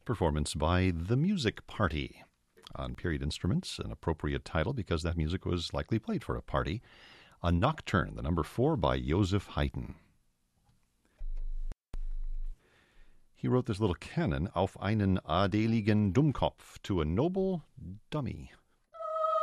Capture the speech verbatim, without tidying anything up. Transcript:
performance by The Music Party on Period Instruments, an appropriate title because that music was likely played for a party. A Nocturne, the number four by Joseph Haydn. He wrote this little canon, Auf einen adeligen Dummkopf, to a noble dummy.